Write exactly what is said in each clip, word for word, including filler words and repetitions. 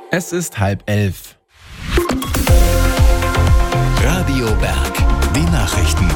Es ist halb elf. Radio Berg, die Nachrichten.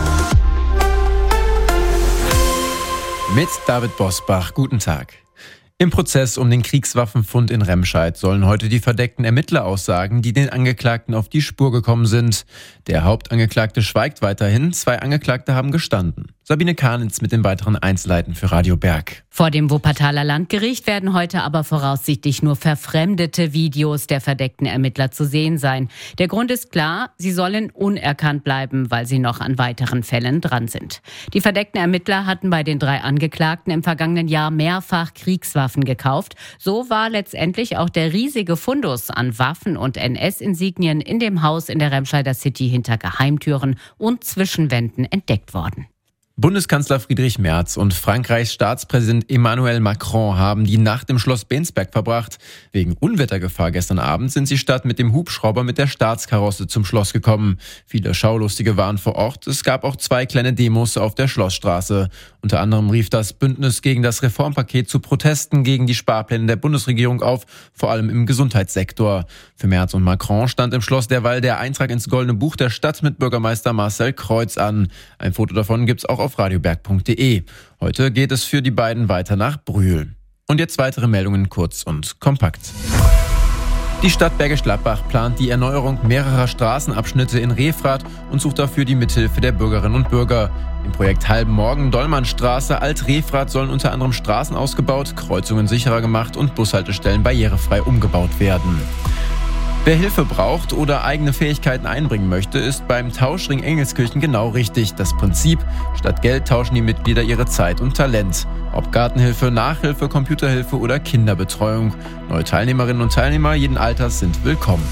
Mit David Bosbach, guten Tag. Im Prozess um den Kriegswaffenfund in Remscheid sollen heute die verdeckten Ermittler aussagen, die den Angeklagten auf die Spur gekommen sind. Der Hauptangeklagte schweigt weiterhin, zwei Angeklagte haben gestanden. Sabine Karnitz mit den weiteren Einzelheiten für Radio Berg. Vor dem Wuppertaler Landgericht werden heute aber voraussichtlich nur verfremdete Videos der verdeckten Ermittler zu sehen sein. Der Grund ist klar, sie sollen unerkannt bleiben, weil sie noch an weiteren Fällen dran sind. Die verdeckten Ermittler hatten bei den drei Angeklagten im vergangenen Jahr mehrfach Kriegswaffen gekauft. So war letztendlich auch der riesige Fundus an Waffen und N S-Insignien in dem Haus in der Remscheider City hinter Geheimtüren und Zwischenwänden entdeckt worden. Bundeskanzler Friedrich Merz und Frankreichs Staatspräsident Emmanuel Macron haben die Nacht im Schloss Bensberg verbracht. Wegen Unwettergefahr gestern Abend sind sie statt mit dem Hubschrauber mit der Staatskarosse zum Schloss gekommen. Viele Schaulustige waren vor Ort. Es gab auch zwei kleine Demos auf der Schlossstraße. Unter anderem rief das Bündnis gegen das Reformpaket zu Protesten gegen die Sparpläne der Bundesregierung auf, vor allem im Gesundheitssektor. Für Merz und Macron stand im Schloss derweil der Eintrag ins Goldene Buch der Stadt mit Bürgermeister Marcel Kreuz an. Ein Foto davon gibt's auch auf radioberg punkt de. Heute geht es für die beiden weiter nach Brühl. Und jetzt weitere Meldungen kurz und kompakt. Die Stadt Bergisch Gladbach plant die Erneuerung mehrerer Straßenabschnitte in Refrath und sucht dafür die Mithilfe der Bürgerinnen und Bürger. Im Projekt Halbenmorgen-Dollmannstraße Alt-Refrath sollen unter anderem Straßen ausgebaut, Kreuzungen sicherer gemacht und Bushaltestellen barrierefrei umgebaut werden. Wer Hilfe braucht oder eigene Fähigkeiten einbringen möchte, ist beim Tauschring Engelskirchen genau richtig. Das Prinzip: statt Geld tauschen die Mitglieder ihre Zeit und Talent. Ob Gartenhilfe, Nachhilfe, Computerhilfe oder Kinderbetreuung. Neue Teilnehmerinnen und Teilnehmer jeden Alters sind willkommen.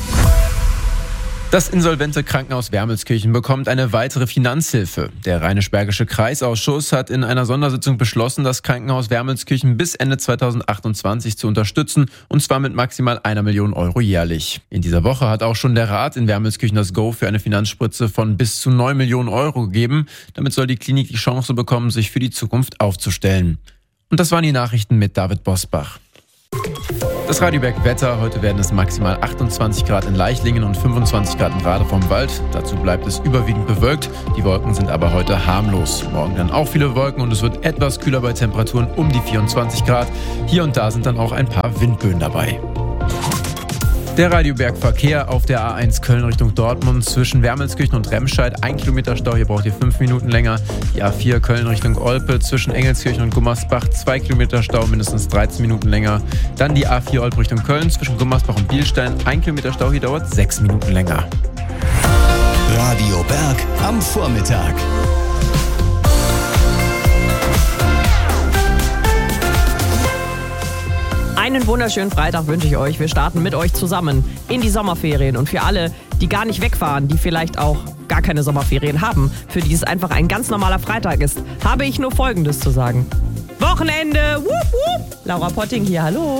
Das insolvente Krankenhaus Wermelskirchen bekommt eine weitere Finanzhilfe. Der Rheinisch-Bergische Kreisausschuss hat in einer Sondersitzung beschlossen, das Krankenhaus Wermelskirchen bis Ende zweitausendachtundzwanzig zu unterstützen, und zwar mit maximal einer Million Euro jährlich. In dieser Woche hat auch schon der Rat in Wermelskirchen das Go für eine Finanzspritze von bis zu neun Millionen Euro gegeben. Damit soll die Klinik die Chance bekommen, sich für die Zukunft aufzustellen. Und das waren die Nachrichten mit David Bosbach. Das Radio Berg Wetter: Heute werden es maximal achtundzwanzig Grad in Leichlingen und fünfundzwanzig Grad in Rade vom Wald. Dazu bleibt es überwiegend bewölkt. Die Wolken sind aber heute harmlos. Morgen dann auch viele Wolken und es wird etwas kühler bei Temperaturen um die vierundzwanzig Grad. Hier und da sind dann auch ein paar Windböen dabei. Der Radio Berg Verkehr auf der A eins Köln Richtung Dortmund zwischen Wermelskirchen und Remscheid. Ein Kilometer Stau, hier braucht ihr fünf Minuten länger. Die A vier Köln Richtung Olpe zwischen Engelskirchen und Gummersbach. Zwei Kilometer Stau, mindestens dreizehn Minuten länger. Dann die A vier Olpe Richtung Köln zwischen Gummersbach und Bielstein. Ein Kilometer Stau, hier dauert sechs Minuten länger. Radio Berg am Vormittag. Einen wunderschönen Freitag wünsche ich euch. Wir starten mit euch zusammen in die Sommerferien. Und für alle, die gar nicht wegfahren, die vielleicht auch gar keine Sommerferien haben, für die es einfach ein ganz normaler Freitag ist, habe ich nur Folgendes zu sagen. Wochenende! Wupp, wupp. Laura Potting hier, hallo.